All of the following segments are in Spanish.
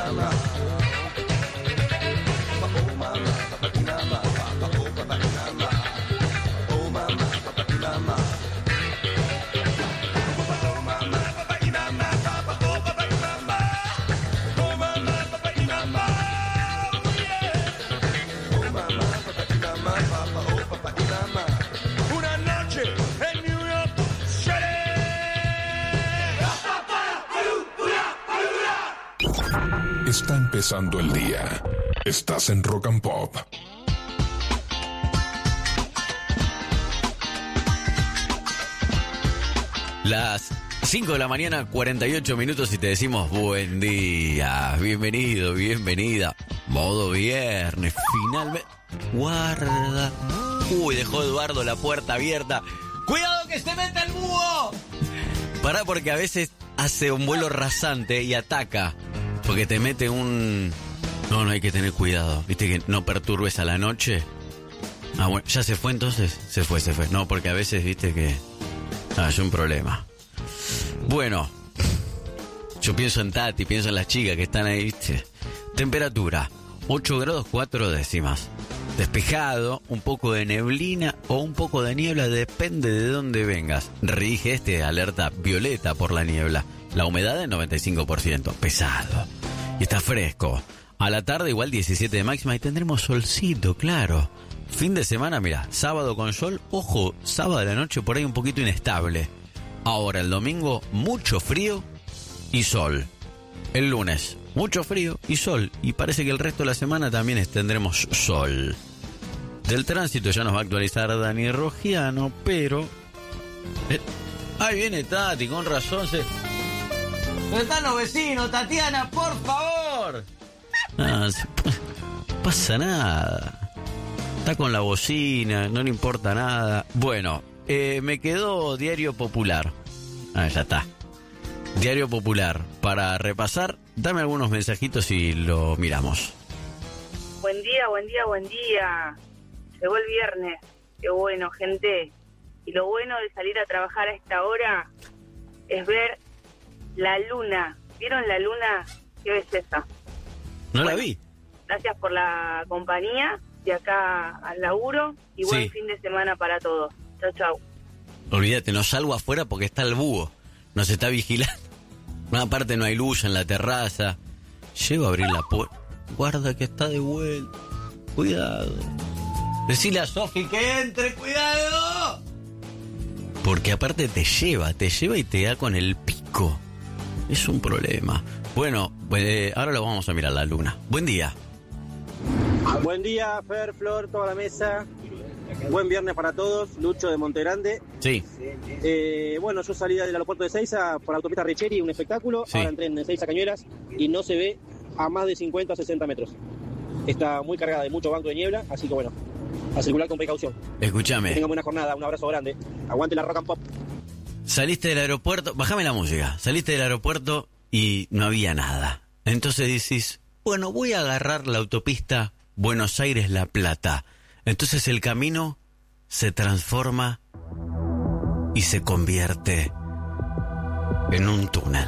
Está empezando el día. Estás en Rock and Pop. Las 5 de la mañana, 48 minutos y te decimos buen día. Bienvenido, bienvenida. Modo viernes, finalmente. Guarda. Uy, dejó Eduardo la puerta abierta. ¡Cuidado que se meta el búho! Pará, porque a veces hace un vuelo rasante y ataca. Porque te mete un... No, hay que tener cuidado. ¿Viste que no perturbes a la noche? Ah, bueno, ¿ya se fue entonces? Se fue. No, porque a veces, viste que... es un problema. Bueno, yo pienso en Tati, pienso en las chicas que están ahí, ¿viste? Temperatura, 8 grados 4 décimas. Despejado, un poco de neblina o un poco de niebla, depende de dónde vengas. Rige alerta violeta por la niebla. La humedad del 95%, pesado. Y está fresco. A la tarde igual 17 de máxima y tendremos solcito, claro. Fin de semana, mira, sábado con sol. Ojo, sábado de la noche por ahí un poquito inestable. Ahora el domingo, mucho frío y sol. El lunes, mucho frío y sol. Y parece que el resto de la semana también tendremos sol. Del tránsito ya nos va a actualizar Dani Rogiano, pero... ahí viene Tati, con razón se... ¿Dónde están los vecinos, Tatiana, por favor? No pasa nada. Está con la bocina, no le importa nada. Bueno, me quedó Diario Popular. Ya está. Diario Popular. Para repasar, dame algunos mensajitos y lo miramos. Buen día. Llegó el viernes. Qué bueno, gente. Y lo bueno de salir a trabajar a esta hora es ver la luna. ¿Vieron la luna? Qué belleza. No la vi. Gracias por la compañía de acá al laburo y buen fin de semana para todos. Chau. Olvídate, no salgo afuera porque está el búho. Nos está vigilando. Aparte no hay luz en la terraza. Llego a abrir la puerta. Guarda que está de vuelta. Cuidado. Decile a Sofi que entre. ¡Cuidado! Porque aparte te lleva y te da con el pico. Es un problema. Bueno, ahora lo vamos a mirar la luna. Buen día. Buen día, Fer, Flor, toda la mesa. Buen viernes para todos. Lucho de Montegrande. Sí. Bueno, yo salí del aeropuerto de Seiza por la autopista Richeri, un espectáculo. Sí. Ahora entré en Seiza Cañuelas y no se ve a más de 50 o 60 metros. Está muy cargada de mucho banco de niebla, así que bueno, a circular con precaución. Escúchame. Que tengan buena jornada, un abrazo grande. Aguante la Rock and Pop. Saliste del aeropuerto, bájame la música. Saliste del aeropuerto y no había nada. Entonces decís, bueno, voy a agarrar la autopista Buenos Aires-La Plata. Entonces el camino se transforma y se convierte en un túnel.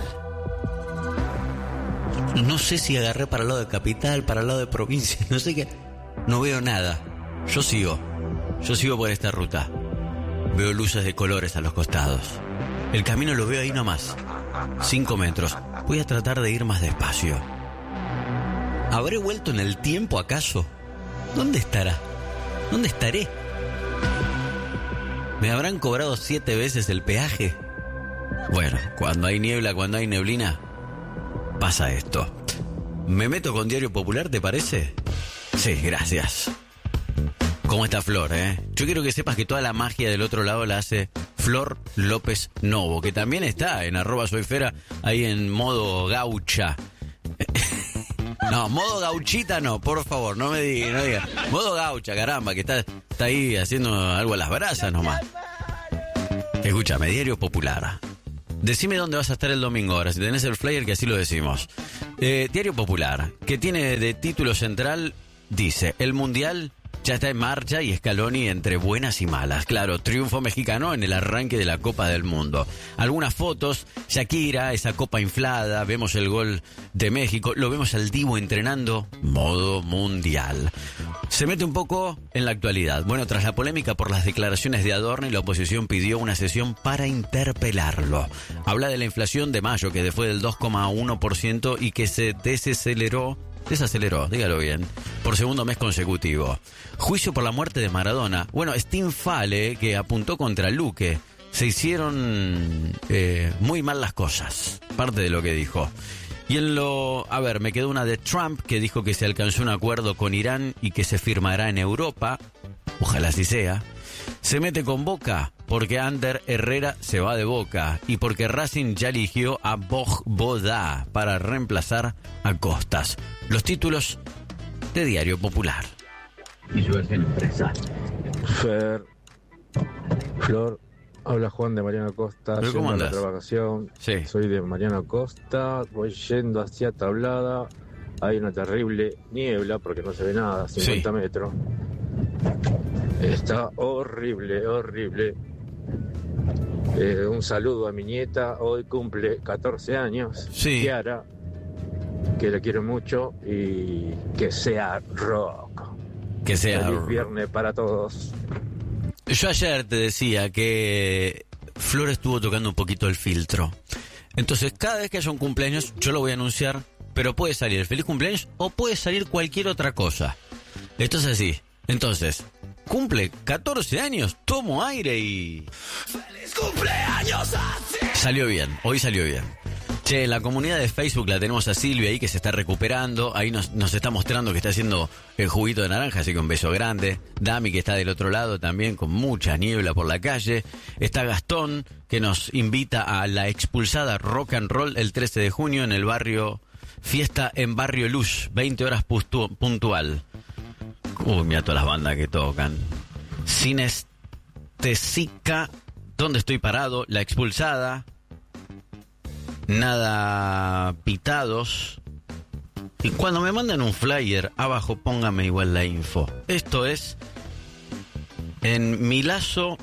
No sé si agarré para el lado de capital, para el lado de provincia, no sé qué. No veo nada. Yo sigo por esta ruta. Veo luces de colores a los costados. El camino lo veo ahí nomás. 5 metros. Voy a tratar de ir más despacio. ¿Habré vuelto en el tiempo acaso? ¿Dónde estará? ¿Dónde estaré? ¿Me habrán cobrado 7 veces el peaje? Bueno, cuando hay niebla, cuando hay neblina, pasa esto. ¿Me meto con Diario Popular, te parece? Sí, gracias. ¿Cómo está Flor, Yo quiero que sepas que toda la magia del otro lado la hace Flor López Novo, que también está en @soyfera, ahí en modo gaucha. No, modo gauchita no, por favor, no me diga. Modo gaucha, caramba, que está ahí haciendo algo a las brasas nomás. Escúchame, Diario Popular. Decime dónde vas a estar el domingo ahora, si tenés el flyer, que así lo decimos. Diario Popular, que tiene de título central, dice: el Mundial ya está en marcha y Scaloni entre buenas y malas. Claro, triunfo mexicano en el arranque de la Copa del Mundo. Algunas fotos, Shakira, esa copa inflada, vemos el gol de México, lo vemos al Dibu entrenando, modo mundial. Se mete un poco en la actualidad. Bueno, tras la polémica por las declaraciones de Adorni, la oposición pidió una sesión para interpelarlo. Habla de la inflación de mayo, que fue del 2,1% y que se desaceleró, dígalo bien, por segundo mes consecutivo. Juicio por la muerte de Maradona. Bueno, Steve Fale, que apuntó contra Luque. Se hicieron muy mal las cosas, parte de lo que dijo. Y me quedó una de Trump, que dijo que se alcanzó un acuerdo con Irán y que se firmará en Europa. Ojalá así sea. Se mete con Boca porque Ander Herrera se va de Boca y porque Racing ya eligió a Boda para reemplazar a Costas. Los títulos de Diario Popular. Y su versión impresa. Flor, habla Juan de Mariano Costa. ¿Pero cómo yendo a andás? la vacación. Sí. Soy de Mariano Costa, voy yendo hacia Tablada. Hay una terrible niebla porque no se ve nada, 50 metros. Está horrible. Un saludo a mi nieta, hoy cumple 14 años, Sí. Kiara, que la quiero mucho y que sea rock. Que sea. Feliz viernes para todos. Yo ayer te decía que Flor estuvo tocando un poquito el filtro. Entonces, cada vez que haya un cumpleaños, yo lo voy a anunciar, pero puede salir el feliz cumpleaños o puede salir cualquier otra cosa. Esto es así. Entonces, cumple 14 años, tomo aire y... ¡Feliz cumpleaños! Salió bien, hoy salió bien. Che, la comunidad de Facebook la tenemos a Silvia ahí que se está recuperando. Ahí nos está mostrando que está haciendo el juguito de naranja, así que un beso grande. Dami que está del otro lado también con mucha niebla por la calle. Está Gastón que nos invita a la expulsada Rock and Roll el 13 de junio en el barrio... Fiesta en Barrio Luz, 20 horas puntual. Mira todas las bandas que tocan. Sinestesica, ¿dónde estoy parado? La expulsada. Nada pitados. Y cuando me mandan un flyer, abajo póngame igual la info. Esto es en Milazo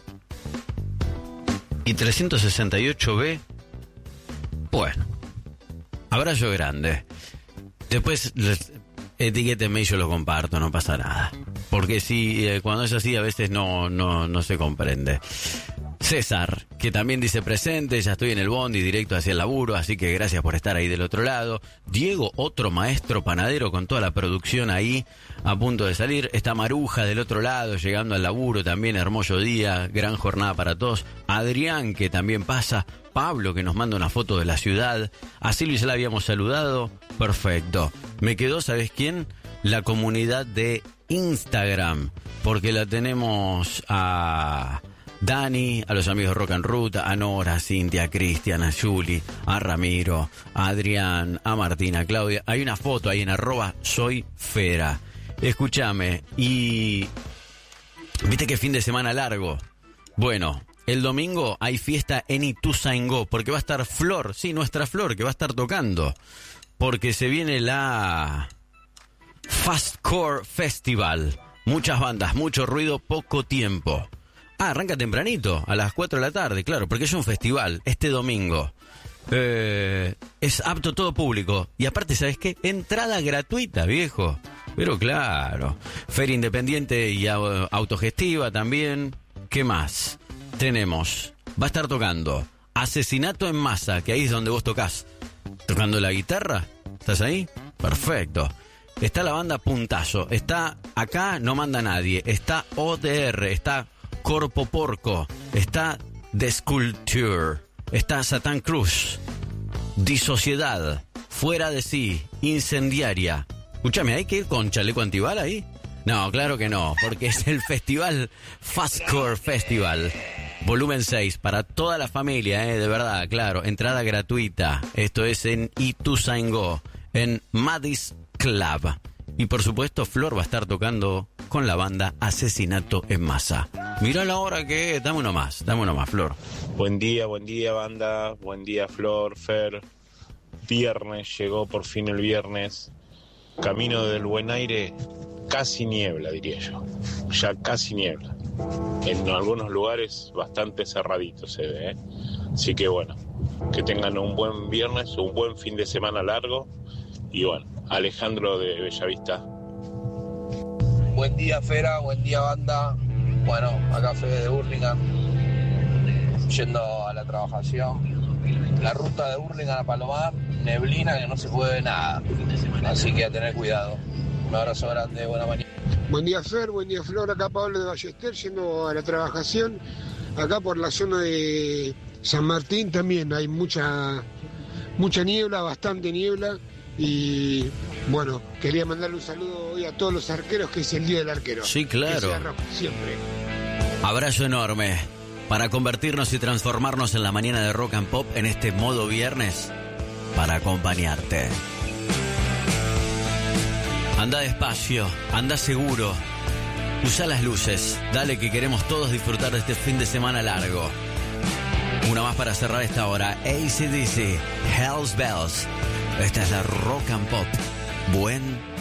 y 368B. Bueno, abrazo grande. Después etiquétenme y yo lo comparto, no pasa nada. Porque si cuando es así a veces no se comprende. César, que también dice presente, ya estoy en el bondi directo hacia el laburo, así que gracias por estar ahí del otro lado. Diego, otro maestro panadero con toda la producción ahí a punto de salir. Está Maruja del otro lado, llegando al laburo también, hermoso día, gran jornada para todos. Adrián, que también pasa. Pablo, que nos manda una foto de la ciudad. A Silvia ya la habíamos saludado. Perfecto. Me quedó, ¿sabes quién? La comunidad de Instagram, porque la tenemos a Dani, a los amigos de Rock and Ruta, a Nora, a Cintia, a Cristian, a Juli, a Ramiro, a Adrián, a Martina, a Claudia. Hay una foto ahí en @soyfera. Escúchame, y viste que fin de semana largo. Bueno, el domingo hay fiesta en Ituzaingó, porque va a estar Flor, sí, nuestra Flor, que va a estar tocando, porque se viene la Fastcore Festival. Muchas bandas, mucho ruido, poco tiempo. Arranca tempranito, a las 4 de la tarde, claro, porque es un festival, este domingo. Es apto todo público. Y aparte, ¿sabes qué? Entrada gratuita, viejo. Pero claro. Feria independiente y autogestiva también. ¿Qué más? Tenemos, va a estar tocando Asesinato en Masa, que ahí es donde vos tocás. ¿Tocando la guitarra? ¿Estás ahí? Perfecto. Está la banda Puntazo. Está Acá no manda nadie. Está ODR. Está Corpo Porco, está The Sculpture, está Satán Cruz, Disociedad, Fuera de Sí, Incendiaria. Escúchame, ¿hay que ir con chaleco antibala ahí? No, claro que no, porque es el festival Fastcore Festival, volumen 6, para toda la familia, de verdad, claro, entrada gratuita. Esto es en Ituzaingó, en Madis Club. Y por supuesto, Flor va a estar tocando con la banda Asesinato en Masa. Mirá la hora que es. Dame uno más, Flor. Buen día, banda. Buen día, Flor, Fer. Viernes, llegó por fin el viernes. Camino del buen aire, casi niebla, diría yo. Ya casi niebla. En algunos lugares bastante cerradito se ve, ¿eh? Así que bueno, que tengan un buen viernes, un buen fin de semana largo. Y bueno, Alejandro de Bellavista. Buen día, Fera, buen día, banda. Bueno, acá Fede de Hurlingham, yendo a la trabajación. La ruta de Hurlingham a Palomar, neblina que no se puede ver nada. Así que a tener cuidado. Un abrazo grande, buena mañana. Buen día, Fer, buen día, Flor. Acá Pablo de Ballester, yendo a la trabajación. Acá por la zona de San Martín también hay mucha niebla, bastante niebla. Y bueno, quería mandarle un saludo hoy a todos los arqueros, que es el Día del Arquero. Sí, claro. Que sea rock, siempre. Abrazo enorme para convertirnos y transformarnos en la mañana de Rock and Pop en este modo viernes para acompañarte. Anda despacio, anda seguro, usa las luces, dale que queremos todos disfrutar de este fin de semana largo. Una más para cerrar esta hora, AC/DC, Hell's Bells. Esta es la Rock and Pop. Buen